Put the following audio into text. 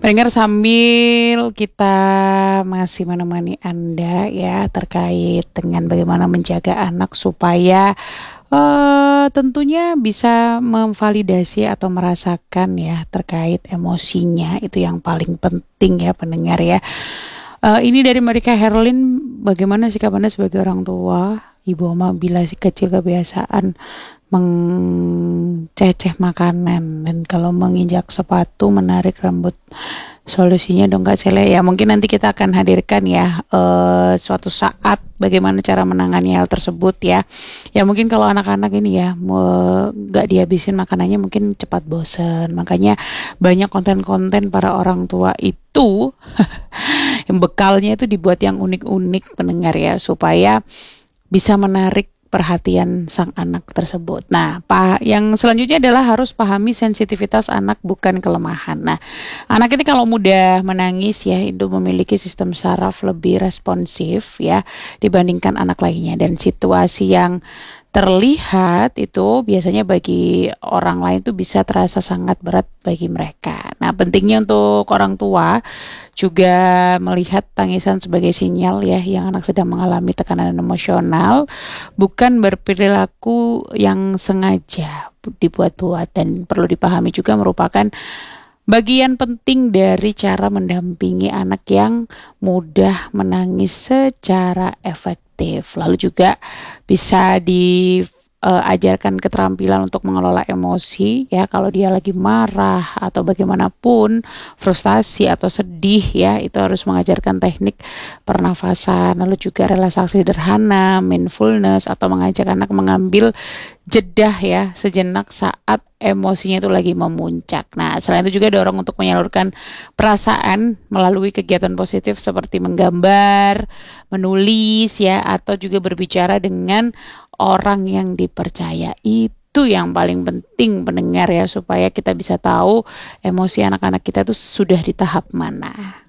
Pendengar, sambil kita masih menemani Anda ya terkait dengan bagaimana menjaga anak supaya tentunya bisa memvalidasi atau merasakan ya terkait emosinya, itu yang paling penting ya pendengar ya. Ini dari Marika Herlin, bagaimana sikap Anda sebagai orang tua, Ibu Oma, bila si kecil kebiasaan mengceceh makanan dan kalau menginjak sepatu menarik rambut, solusinya dong Kak Sele? Ya mungkin nanti kita akan hadirkan ya suatu saat bagaimana cara menangani hal tersebut ya. Ya mungkin kalau anak-anak ini ya gak dihabisin makanannya mungkin cepat bosen, makanya banyak konten-konten para orang tua itu yang bekalnya itu dibuat yang unik-unik pendengar ya, supaya bisa menarik perhatian sang anak tersebut. Nah, yang selanjutnya adalah harus pahami sensitivitas anak, bukan kelemahan. Nah, anak ini kalau mudah menangis ya, itu memiliki sistem saraf lebih responsif ya dibandingkan anak lainnya, dan situasi yang terlihat itu biasanya bagi orang lain tuh bisa terasa sangat berat bagi mereka. Nah, pentingnya untuk orang tua juga melihat tangisan sebagai sinyal ya yang anak sedang mengalami tekanan emosional, bukan berperilaku yang sengaja dibuat-buat, dan perlu dipahami juga merupakan bagian penting dari cara mendampingi anak yang mudah menangis secara efektif. Lalu juga bisa diajarkan keterampilan untuk mengelola emosi ya, kalau dia lagi marah atau bagaimanapun, frustasi atau sedih ya, itu harus mengajarkan teknik pernafasan, lalu juga relaksasi sederhana, mindfulness, atau mengajak anak mengambil jeda ya sejenak saat emosinya itu lagi memuncak. Nah, selain itu juga dorong untuk menyalurkan perasaan melalui kegiatan positif seperti menggambar, menulis ya, atau juga berbicara dengan orang yang dipercaya. Itu yang paling penting pendengar ya, supaya kita bisa tahu emosi anak-anak kita tuh sudah di tahap mana.